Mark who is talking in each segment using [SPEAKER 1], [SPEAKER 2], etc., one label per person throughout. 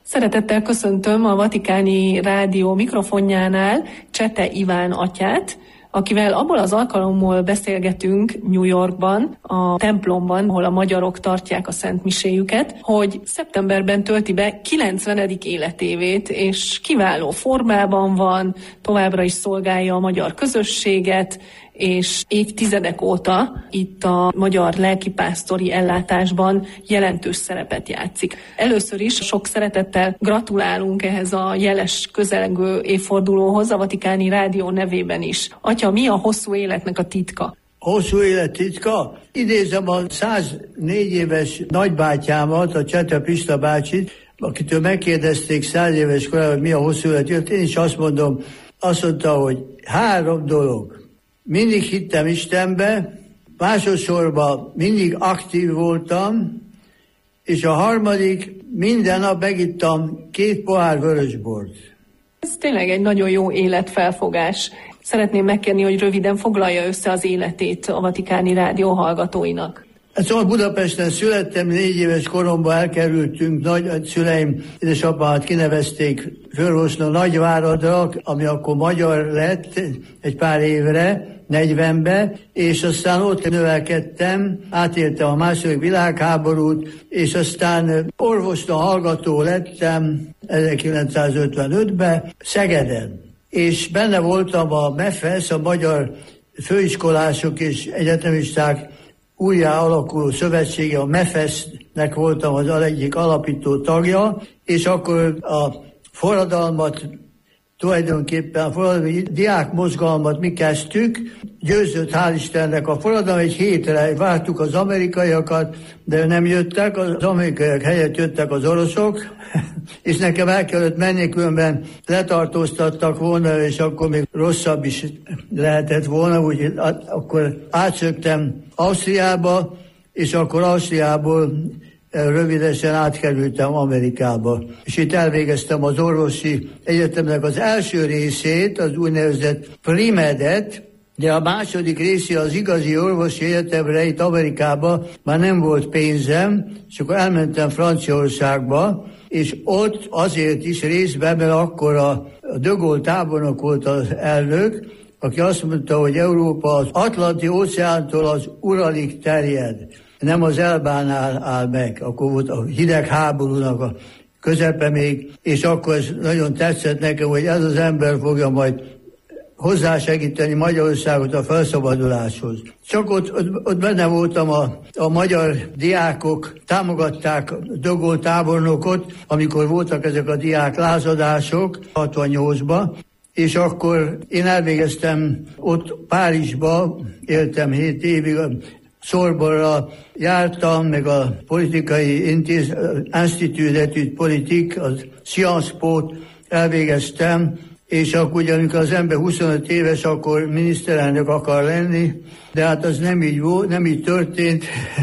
[SPEAKER 1] Szeretettel köszöntöm a Vatikáni Rádió mikrofonjánál Csete Iván atyát, akivel abból az alkalommal beszélgetünk New Yorkban, a templomban, ahol a magyarok tartják a Szent Miséjüket, hogy szeptemberben tölti be 90. életévét, és kiváló formában van, továbbra is szolgálja a magyar közösséget, és évtizedek óta itt a magyar lelkipásztori ellátásban jelentős szerepet játszik. Először is sok szeretettel gratulálunk ehhez a jeles közelgő évfordulóhoz, a Vatikáni Rádió nevében is. Atya, mi a hosszú életnek a titka?
[SPEAKER 2] A hosszú élet titka? Idézem a 104 éves nagybátyámat, a Csete Pista bácsit, akitől megkérdezték 100 éves korában, hogy mi a hosszú élet. Én is azt mondta, hogy 3 dolog. Mindig hittem Istenbe, másodszorban mindig aktív voltam, és a harmadik, minden nap megittam 2 pohár vörösbort.
[SPEAKER 1] Ez tényleg egy nagyon jó életfelfogás. Szeretném megkérni, hogy röviden foglalja össze az életét a Vatikáni Rádió hallgatóinak.
[SPEAKER 2] Szóval Budapesten születtem, 4 éves koromban elkerültünk, nagyszüleim édesapámat kinevezték főorvosnak Nagyváradra, ami akkor magyar lett egy pár évre, 40-be, és aztán ott növelkedtem, átéltem a II. Világháborút, és aztán orvosna hallgató lettem 1955-ben Szegeden. És benne voltam a MEFESZ, a Magyar Főiskolások és Egyetemisták újjá alakuló szövetsége, a MEFESZ-nek voltam az egyik alapító tagja, és akkor a forradalmat, tulajdonképpen a forradalmi diákmozgalmat mi kezdtük, győzött hál' Istennek a forradalom, egy hétre vártuk az amerikaiakat, de nem jöttek, az amerikaiak helyett jöttek az oroszok, és nekem el kellett menni, különben letartóztattak volna, és akkor még rosszabb is lehetett volna, úgyhogy akkor átszöktem Ausztriába, és akkor Ausztriából rövidesen átkerültem Amerikába. És itt elvégeztem az orvosi egyetemnek az első részét, az úgynevezett Primedet, de a második része az igazi orvosi egyetemre itt Amerikába már nem volt pénzem, és akkor elmentem Franciaországba, és ott azért is részben, mert akkor a de Gaulle tábornok volt az elnök, aki azt mondta, hogy Európa az Atlanti óceántól az Uralig terjed. Nem az Elbánál áll meg, akkor volt a hidegháborúnak a közepe még, és akkor ez nagyon tetszett nekem, hogy ez az ember fogja majd hozzásegíteni Magyarországot a felszabaduláshoz. Csak ott benne voltam, a magyar diákok támogatták de Gaulle tábornokot, amikor voltak ezek a diák lázadások 68-ban, és akkor én elvégeztem ott Párizsba, éltem 7 évig, Sorbonra jártam, meg a politikai Institut d'études politiques, az Sciences Po-t elvégeztem, és akkor amikor az ember 25 éves, akkor miniszterelnök akar lenni, de hát az nem így volt, nem így történt,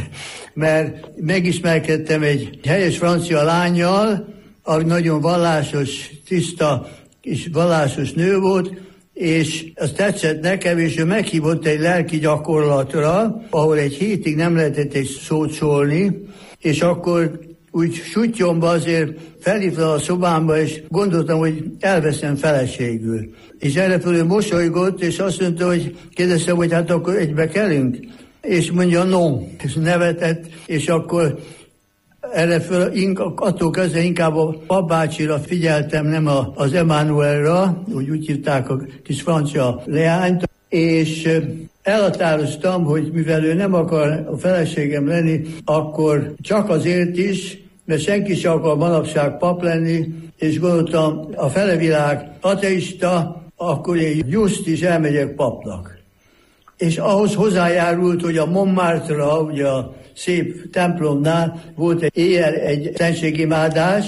[SPEAKER 2] mert megismerkedtem egy helyes francia lánnyal, aki nagyon vallásos, tiszta és vallásos nő volt, és az tetszett nekem, és ő meghívott egy lelki gyakorlatra, ahol egy hétig nem lehetett egy szót szólni, és akkor úgy suttyomba azért felhívtam a szobámba, és gondoltam, hogy elveszem feleségül. És erre fölül mosolygott, és azt mondta, hogy kérdeztem, hogy hát akkor egybe kelünk? És mondja, no, és nevetett, és akkor erre föl, attól kezdve inkább a papbácsira figyeltem, nem az Emmanuelra, úgy hívták a kis francia leányt, és elhatároztam, hogy mivel ő nem akar a feleségem lenni, akkor csak azért is, mert senki sem akar manapság pap lenni, és gondoltam, a felevilág ateista, akkor én just is elmegyek papnak. És ahhoz hozzájárult, hogy a Montmartre-ra, ugye a szép templomnál volt éjjel egy szentségimádás,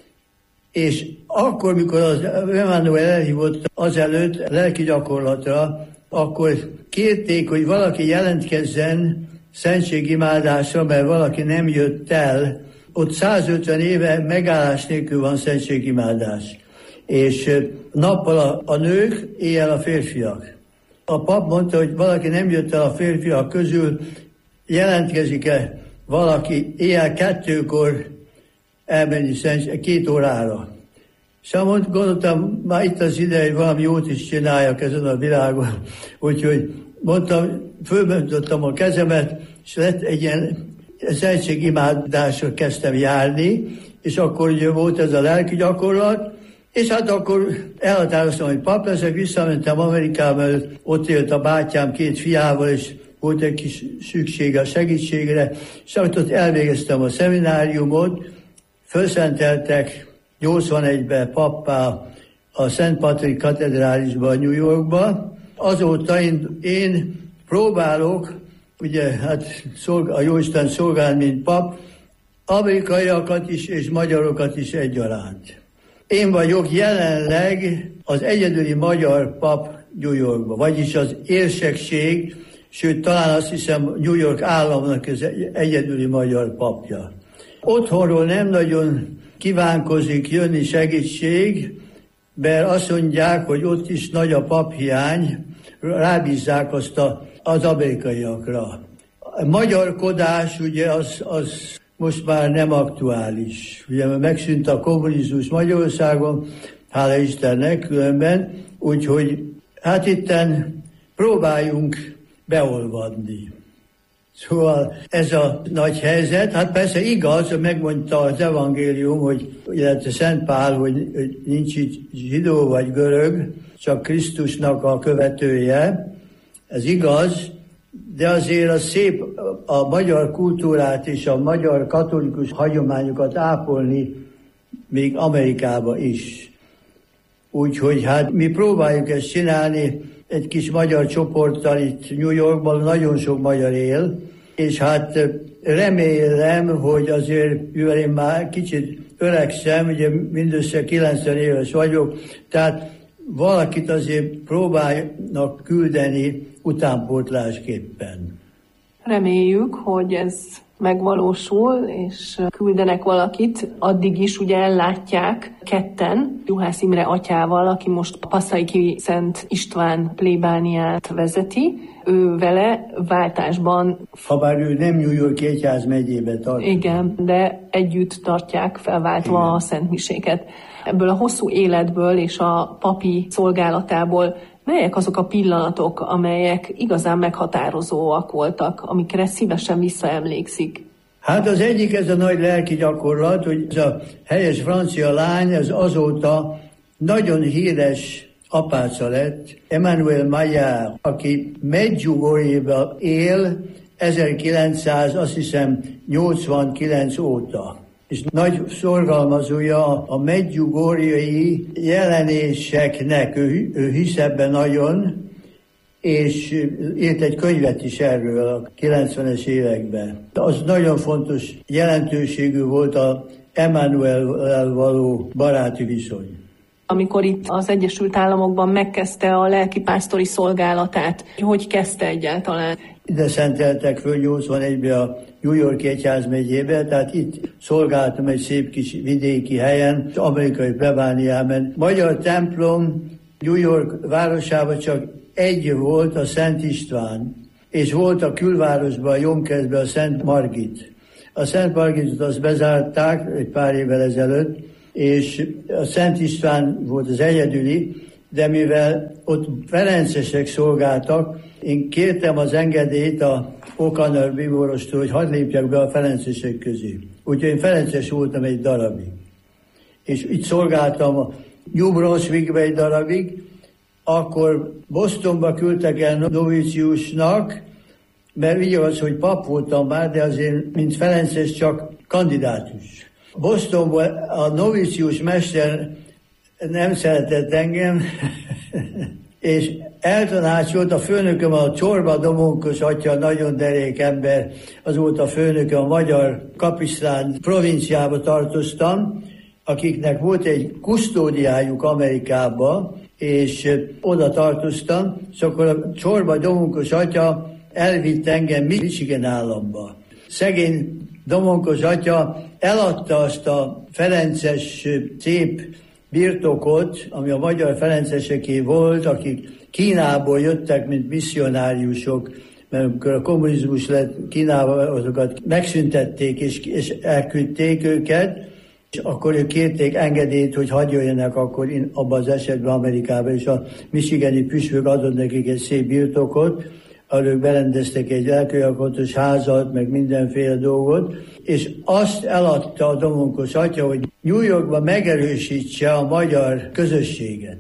[SPEAKER 2] és akkor, mikor az Emmanuel elhívott azelőtt lelki gyakorlatra, akkor kérték, hogy valaki jelentkezzen szentségimádásra, mert valaki nem jött el. Ott 150 éve megállás nélkül van szentségimádás. És nappal a nők, éjjel a férfiak. A pap mondta, hogy valaki nem jött el a férfiak közül, jelentkezik-e valaki éjjel 2-kor elmenni 2 órára. És gondoltam, már itt az ide, hogy valami jót is csináljak ezen a világon. Úgyhogy mondtam, fölmentottam a kezemet, és lett egy ilyen szentségimádásra kezdtem járni, és akkor ugye volt ez a lelki gyakorlat, és hát akkor elhatároztam, hogy pap leszek, visszamentem Amerikába, mert ott élt a bátyám 2 fiával, és volt egy kis szüksége a segítségre, és ott elvégeztem a szemináriumot, fölszenteltek 81-ben pappá a Szent Patrik katedrálisban, New Yorkba. Azóta én próbálok, ugye hát a Jóisten szolgál, mint pap, amerikaiakat is és magyarokat is egyaránt. Én vagyok jelenleg az egyedüli magyar pap New Yorkban, vagyis az érsekség, sőt talán azt hiszem New York államnak az egyedüli magyar papja. Otthonról nem nagyon kívánkozik jönni segítség, mert azt mondják, hogy ott is nagy a paphiány, rábízzák azt az amerikaiakra. A magyarkodás ugye az most már nem aktuális. Ugye megszűnt a kommunizmus Magyarországon, hála Istennek különben, úgyhogy hát itten próbáljunk beolvadni. Szóval ez a nagy helyzet, hát persze igaz, hogy megmondta az evangélium, illetve Szent Pál, hogy nincs itt zsidó vagy görög, csak Krisztusnak a követője. Ez igaz, de azért az szép a magyar kultúrát és a magyar katolikus hagyományokat ápolni még Amerikába is. Úgyhogy hát mi próbáljuk ezt csinálni egy kis magyar csoporttal itt New Yorkban, nagyon sok magyar él, és hát remélem, hogy azért, mivel én már kicsit öregszem, ugye mindössze 90 éves vagyok, tehát valakit azért próbálnak küldeni utánpótlásképpen.
[SPEAKER 1] Reméljük, hogy ez megvalósul, és küldenek valakit. Addig is ugye ellátják ketten, Juhász Imre atyával, aki most Passaiki Szent István plébániát vezeti. Ő vele váltásban... Habár
[SPEAKER 2] ő nem New York egyházmegyében tart.
[SPEAKER 1] Igen, de együtt tartják felváltva igen. A szentmiséket. Ebből a hosszú életből és a papi szolgálatából melyek azok a pillanatok, amelyek igazán meghatározóak voltak, amikre szívesen visszaemlékszik?
[SPEAKER 2] Hát az egyik ez a nagy lelki gyakorlat, hogy ez a helyes francia lány, ez azóta nagyon híres apáca lett, Emmanuel Maillard, aki Medjugorjében él 1989 óta. És nagy szorgalmazója a medjugorjai jelenéseknek, ő hisz ebben nagyon, és írt egy könyvet is erről a 90-es években. Az nagyon fontos jelentőségű volt a Emmanuellel való baráti viszony.
[SPEAKER 1] Amikor itt az Egyesült Államokban megkezdte a lelkipásztori szolgálatát, hogy kezdte egyáltalán?
[SPEAKER 2] Ide szenteltek föl 81-ben a New York egyházmegyébe, tehát itt szolgáltam egy szép kis vidéki helyen, amerikai plebániában. Magyar templom New York városában csak egy volt, a Szent István, és volt a külvárosban, a Yonkers-ben a Szent Margit. A Szent Margitot azt bezárták egy pár évvel ezelőtt, és a Szent István volt az egyedüli, de mivel ott ferencesek szolgáltak, én kértem az engedélyt a O'Connor bíborostól, hogy hadd lépjek be a ferencesek közé. Úgyhogy én ferences voltam egy darabig. És itt szolgáltam a New Brunswickbe egy darabig, akkor Bostonba küldtek el novíciusnak, mert így az, hogy pap voltam már, de azért, mint ferences, csak kandidátus. Bostonban a novícius mester nem szeretett engem, és eltanácsolt a főnököm, a Csorba Domonkos atya, nagyon derék ember, az volt a főnököm, a magyar Kapisztrán provinciába tartoztam, akiknek volt egy kusztódiájuk Amerikába, és oda tartoztam, és akkor a Csorba Domonkos atya elvitt engem Michigan államba. Szegény Domonkos atya eladta azt a ferences szép birtokot, ami a magyar ferenceseké volt, akik Kínából jöttek, mint misszionáriusok, mert amikor a kommunizmus lett Kínában, azokat megszüntették és elküldték őket, És akkor ők kérték engedélyt, hogy hadd jöjjenek akkor abban az esetben Amerikába, és a michigani püspök adott nekik egy szép birtokot, ahol ők berendeztek egy lelkialkotos házat, meg mindenféle dolgot, és azt eladta a Domonkos atya, hogy New Yorkban megerősítse a magyar közösséget.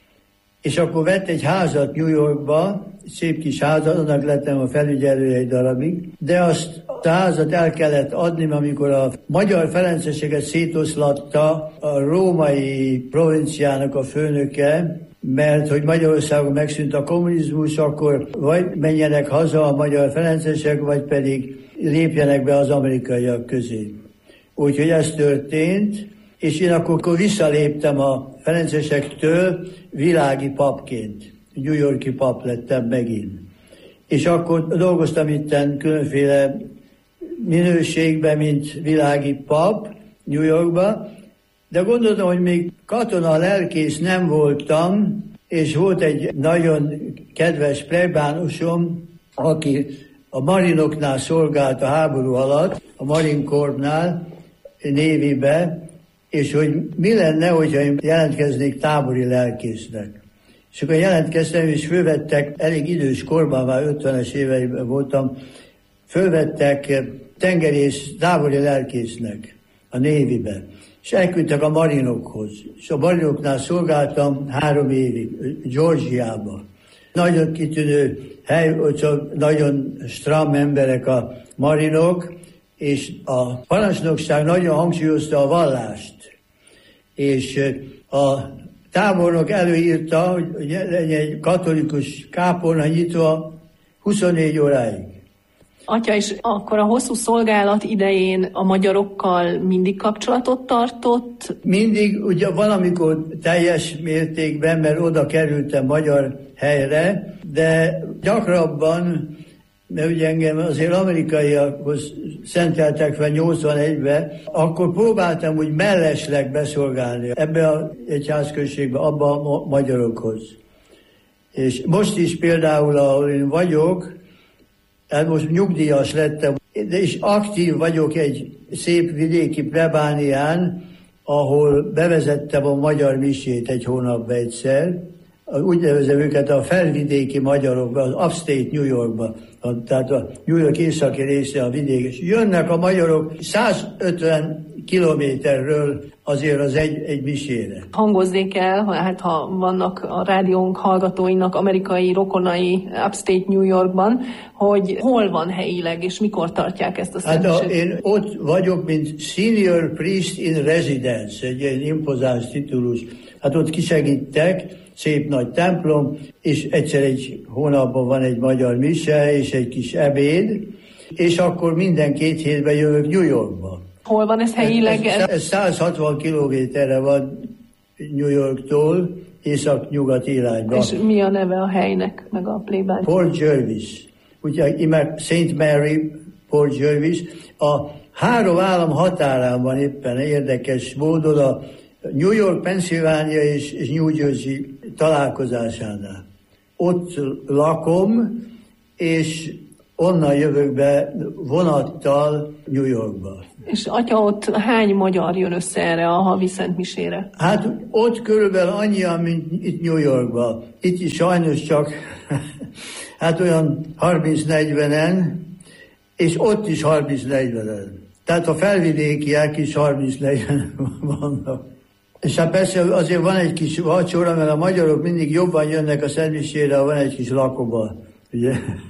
[SPEAKER 2] És akkor vett egy házat New Yorkba, szép kis házat, annak lettem a felügyelője egy darabig, de azt a házat el kellett adni, amikor a magyar ferenceseket szétoszlatta a római provinciának a főnöke, mert hogy Magyarországon megszűnt a kommunizmus, akkor vagy menjenek haza a magyar ferencesek, vagy pedig lépjenek be az amerikaiak közé. Úgyhogy ez történt, és én akkor visszaléptem a ferencesektől világi papként. New Yorki pap lettem megint. És akkor dolgoztam itten különféle minőségben, mint világi pap New Yorkba, de gondoltam, hogy még katona lelkész nem voltam, és volt egy nagyon kedves plebánusom, aki a marinoknál szolgált a háború alatt, a Marine Corpsnál, Navybe, és hogy mi lenne, hogyha én jelentkeznék tábori lelkésznek. És akkor jelentkeztem, és fölvettek, elég idős korban, már 50-es éveiben voltam, fölvettek tengerész tábori lelkésznek a Navybe. És elküldtek a marinokhoz. És a marinoknál szolgáltam 3 évig, Georgiában. Nagyon kitűnő hely, nagyon stram emberek a marinok, és a parancsnokság nagyon hangsúlyozta a vallást. És a tábornok előírta, hogy legyen egy katolikus kápolna nyitva 24 óráig.
[SPEAKER 1] Atya, és akkor a hosszú szolgálat idején a magyarokkal mindig kapcsolatot tartott?
[SPEAKER 2] Mindig, ugye valamikor teljes mértékben, mert oda kerültem magyar helyre, de gyakrabban, mert ugye engem azért amerikaiakhoz szenteltek fel 81-be, akkor próbáltam úgy mellesleg beszolgálni ebbe az egyházközségbe, abba a magyarokhoz. És most is például, ahol én vagyok, hát most nyugdíjas lettem, de is aktív vagyok egy szép vidéki plebánián, ahol bevezettem a magyar misét egy hónapban egyszer. Úgy nevezem őket a felvidéki magyarokba, az upstate New Yorkba, tehát a New York északi része a vidék. És jönnek a magyarok 150 kilométerről azért az egy misére.
[SPEAKER 1] Hangozzék el, hát ha vannak a rádiónk hallgatóinak amerikai rokonai upstate New Yorkban, hogy hol van helyileg, és mikor tartják ezt a szentmiset?
[SPEAKER 2] Hát én ott vagyok, mint Senior Priest in Residence, egy ilyen impozáns titulus. Hát ott kisegítek, szép nagy templom, és egyszer egy hónapban van egy magyar mise, és egy kis ebéd, és akkor minden 2 hétben jövök New Yorkba.
[SPEAKER 1] Hol van ez helyileg?
[SPEAKER 2] Ez 160 kilométerre van New Yorktól, észak-nyugat irányba.
[SPEAKER 1] És mi a neve a helynek, meg a plébány?
[SPEAKER 2] Port Jervis. Ugye St. Mary, Port Jervis. A 3 állam határán van éppen érdekes módon a New York, Pennsylvania és New Jersey találkozásánál. Ott lakom, és onnan jövök be vonattal New Yorkba.
[SPEAKER 1] És atya, ott hány magyar jön össze erre a havi szentmisére?
[SPEAKER 2] Hát ott körülbelül annyian, mint itt New Yorkban. Itt is sajnos csak hát olyan 30-40-en, és ott is 30-40-en. Tehát a felvidékiek is 30-40-en vannak. És hát persze azért van egy kis vacsora, mert a magyarok mindig jobban jönnek a szentmisére, ha van egy kis lakoba, ugye?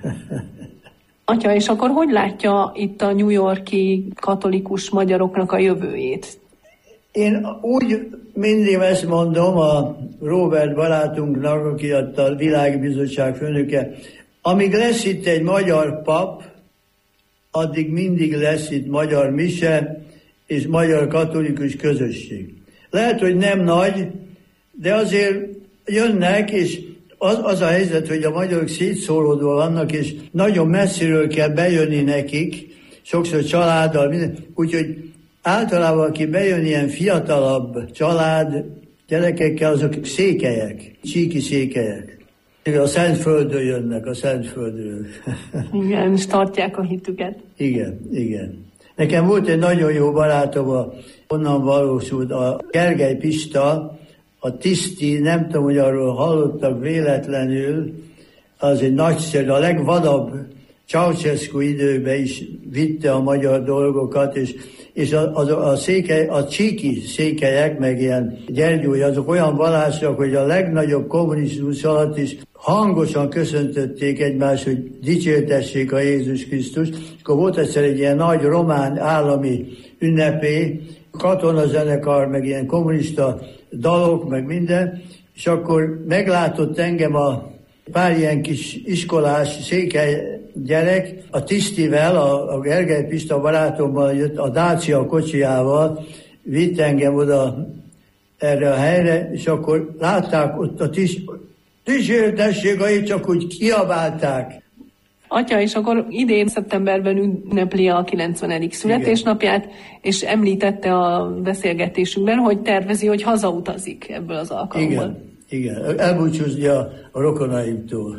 [SPEAKER 1] Atya, és akkor hogy látja itt a New York-i katolikus magyaroknak a jövőjét?
[SPEAKER 2] Én úgy mindig ezt mondom a Robert barátunknak, aki a Világbizottság főnöke, amíg lesz itt egy magyar pap, addig mindig lesz itt magyar mise és magyar katolikus közösség. Lehet, hogy nem nagy, de azért jönnek, és az a helyzet, hogy a magyarok szétszóródva vannak, és nagyon messziről kell bejönni nekik, sokszor családdal, minden. Úgyhogy általában, aki bejön ilyen fiatalabb család, gyerekekkel, azok székelyek, csíki székelyek. A Szentföldről jönnek, a Szentföldről.
[SPEAKER 1] Igen, és tartják a hitüket.
[SPEAKER 2] Igen, igen. Nekem volt egy nagyon jó barátom, onnan valósult a Gergely Pista, a Tiszti, nem tudom, hogy arról hallottak véletlenül, az egy nagyszerű, a legvadabb Ceausescu időben is vitte a magyar dolgokat, és a csíki székelyek, meg ilyen Gyergyói, azok olyan vallások, hogy a legnagyobb kommunizmus alatt is hangosan köszöntötték egymást, hogy dicsértessék a Jézus Krisztus. És akkor volt egyszer egy ilyen nagy román állami ünnepé, katonazenekar, meg ilyen kommunista dalok, meg minden, és akkor meglátott engem a pár ilyen kis iskolás székely gyerek, a Tisztivel, a Gergely Pista barátommal jött, a Dacia kocsijával, vitt engem oda erre a helyre, és akkor látták ott a dicsértessék, csak úgy kiabálták.
[SPEAKER 1] Atya, és akkor idén szeptemberben ünnepli a 90. születésnapját, és említette a beszélgetésünkben, hogy tervezi, hogy hazautazik ebből az alkalomból.
[SPEAKER 2] Igen, elbúcsúzni a rokonaimtól.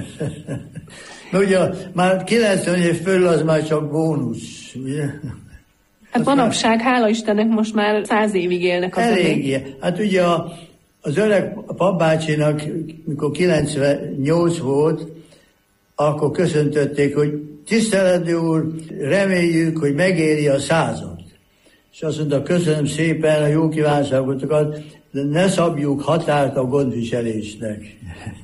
[SPEAKER 2] Ugye már 90 év fölül az már csak bónusz, ugye?
[SPEAKER 1] Hát manapság, hála Istennek, most már 100 évig élnek az
[SPEAKER 2] eléggé. Hát ugye az öreg papbácsinak, mikor 98 volt, akkor köszöntötték, hogy tiszteletű úr, reméljük, hogy megéri a 100-at. És azt mondta, köszönöm szépen a jó kívánságotokat, de ne szabjuk határt a gondviselésnek.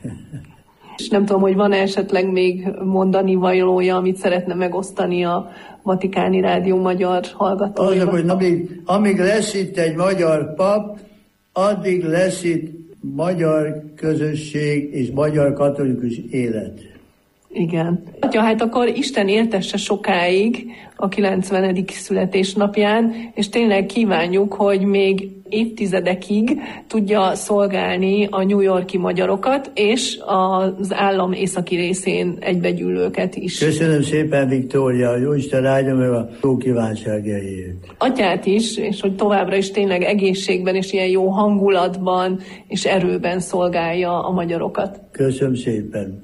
[SPEAKER 1] És nem tudom, hogy van esetleg még mondani valója, amit szeretne megosztani a Vatikáni Rádió magyar hallgatóival.
[SPEAKER 2] Azok, hogy amíg lesz itt egy magyar pap, addig lesz itt magyar közösség és magyar katolikus élet.
[SPEAKER 1] Igen. Ja, hát akkor Isten éltesse sokáig a 90. születésnapján, és tényleg kívánjuk, hogy még évtizedekig tudja szolgálni a New York-i magyarokat, és az állam északi részén egybegyűlőket is.
[SPEAKER 2] Köszönöm szépen, Viktória, jó Isten áldja meg a jó kívánságaiért.
[SPEAKER 1] Atyát is, és hogy továbbra is tényleg egészségben, és ilyen jó hangulatban, és erőben szolgálja a magyarokat.
[SPEAKER 2] Köszönöm szépen.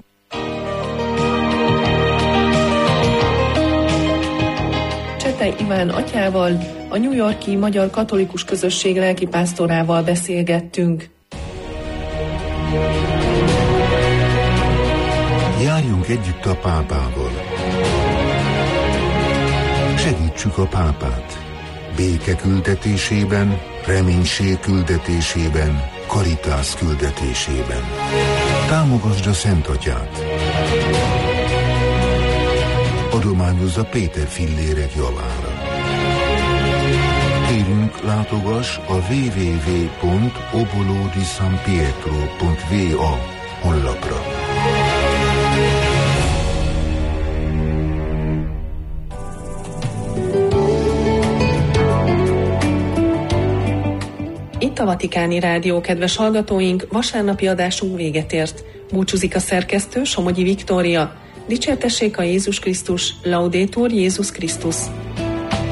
[SPEAKER 1] Csete Iván atyával, a New York-i Magyar Katolikus Közösség lelkipásztorával beszélgettünk.
[SPEAKER 3] Járjunk együtt a pápával. Segítsük a pápát. Béke küldetésében, reménység küldetésében, karitász küldetésében. Támogasd a Szent Atyát. Adományozza Péter fillérek javára. Kérünk, látogass a www.obolodisanpietro.va honlapra.
[SPEAKER 1] Itt a Vatikáni Rádió, kedves hallgatóink, vasárnapi adásunk véget ért. Búcsúzik a szerkesztő, Somogyi Viktória. Dicsértessék a Jézus Krisztus, Laudetur Jézus Krisztus.